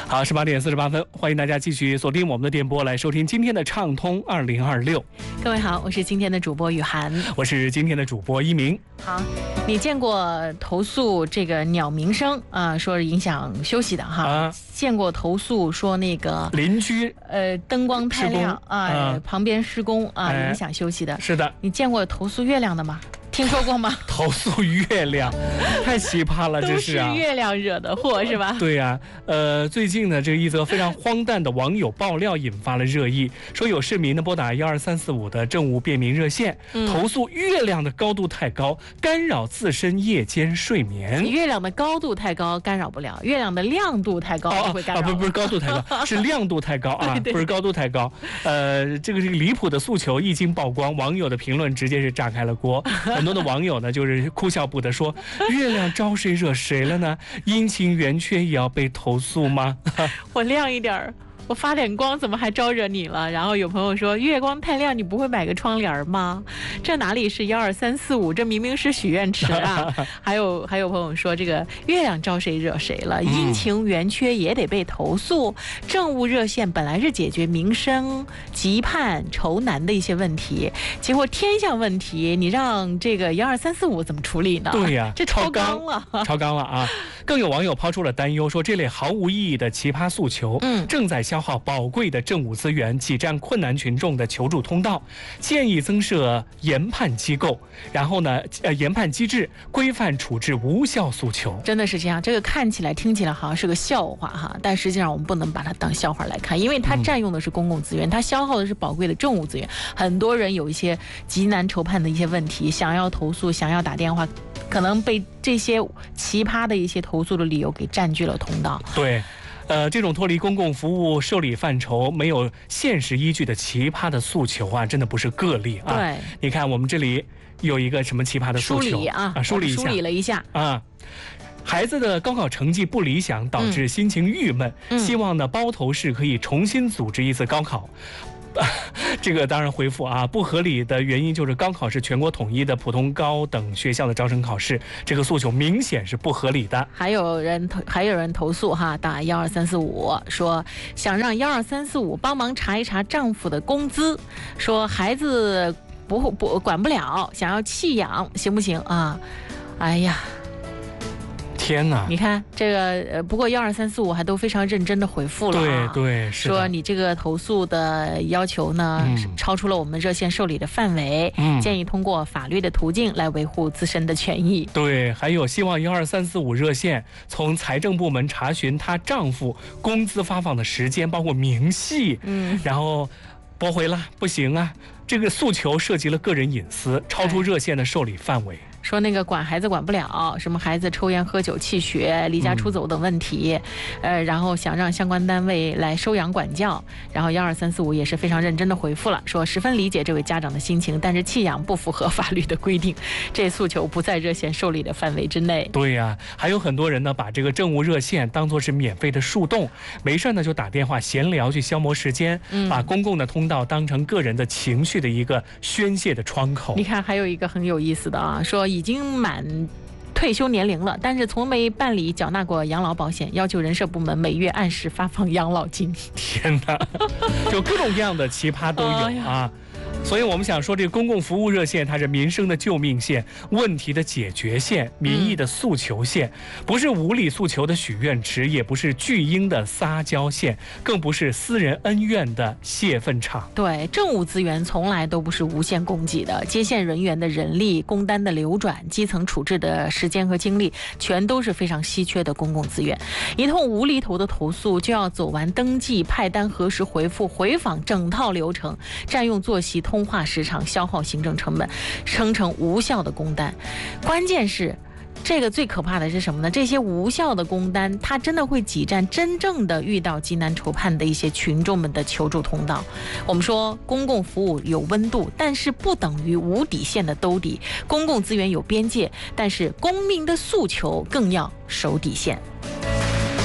好，18点48分，欢迎大家继续锁定我们的电波来收听今天的畅通2026。 各位好，我是今天的主播雨涵， 我是今天的主播一鸣。 好，你见过投诉这个鸟鸣声说影响休息的哈？见过投诉说那个邻居灯光太亮旁边施工影响休息的？ 是的。 你见过投诉月亮的吗？听说过吗？ 投诉月亮，太奇葩了，这是啊， 都是月亮惹的祸是吧？ 对呀，最近呢，这一则非常荒诞的网友爆料引发了热议，说有市民呢拨打12345的政务便民热线，投诉月亮的高度太高，干扰自身夜间睡眠。 月亮的高度太高干扰不了，月亮的亮度太高会干扰。 不是高度太高，是亮度太高啊， 对对， 不是高度太高。这个离谱的诉求一经曝光，网友的评论直接是炸开了锅。很多的网友呢就是哭笑不得说，月亮招谁惹谁了呢？阴晴圆缺也要被投诉吗？ 我亮一点，我发点光怎么还招惹你了？然后有朋友说月光太亮，你不会买个窗帘吗？这哪里是12345，这明明是许愿池啊！还有朋友说这个月亮招谁惹谁了？阴晴圆缺也得被投诉。政务热线本来是解决民生急盼愁难的一些问题，结果天下问题你让这个12345怎么处理呢？ 对呀， 这超纲了， 超纲了啊！更有网友抛出了担忧，说这类毫无意义的奇葩诉求，正在消耗宝贵的政务资源，挤占困难群众的求助通道。建议增设研判机构，然后呢，研判机制规范处置无效诉求。 真的是这样，这个看起来听起来好像是个笑话哈，但实际上我们不能把它当笑话来看，因为它占用的是公共资源，它消耗的是宝贵的政务资源。很多人有一些极难筹判的一些问题，想要投诉，想要打电话，可能被这些奇葩的一些投诉的理由给占据了通道。 对。这种脱离公共服务受理范畴、没有现实依据的奇葩的诉求啊，真的不是个例啊。 对， 你看我们这里有一个什么奇葩的诉求梳理了一下啊。孩子的高考成绩不理想，导致心情郁闷，希望呢包头市可以重新组织一次高考。这个当然回复啊，不合理的原因就是高考是全国统一的普通高等学校的招生考试，这个诉求明显是不合理的。 还有人投诉哈，打12345说想让12345帮忙查一查丈夫的工资，说孩子不管不了，想要弃养行不行啊？哎呀。 天哪！ 你看这个不过12345还都非常认真的回复了啊， 对，是说你这个投诉的要求呢，超出了我们热线受理的范围，建议通过法律的途径来维护自身的权益。 对，还有希望12345热线从财政部门查询她丈夫工资发放的时间，包括明细，然后驳回了，不行啊，这个诉求涉及了个人隐私，超出热线的受理范围。 说那个管孩子管不了，什么孩子抽烟喝酒弃学离家出走等问题，然后想让相关单位来收养管教，然后12345也是非常认真的回复了，说十分理解这位家长的心情，但是弃养不符合法律的规定，这诉求不在热线受理的范围之内。 对呀，还有很多人呢把这个政务热线当作是免费的树洞，没事呢就打电话闲聊去消磨时间，把公共的通道当成个人的情绪的一个宣泄的窗口。 你看还有一个很有意思的啊，说已经满退休年龄了，但是从没办理缴纳过养老保险，要求人社部门每月按时发放养老金。 天哪，就各种各样的奇葩都有啊。所以我们想说，这个公共服务热线它是民生的救命线，问题的解决线，民意的诉求线，不是无理诉求的许愿池，也不是巨婴的撒娇线，更不是私人恩怨的泄愤场。 对，政务资源从来都不是无限供给的，接线人员的人力、工单的流转、基层处置的时间和精力，全都是非常稀缺的公共资源。一通无厘头的投诉就要走完登记、派单、核实、回复、回访整套流程，占用作息、通话时长，消耗行政成本，生成无效的工单。关键是这个最可怕的是什么呢？这些无效的工单，它真的会挤占真正的遇到急难愁盼的一些群众们的求助通道。我们说公共服务有温度，但是不等于无底线的兜底；公共资源有边界，但是公民的诉求更要守底线。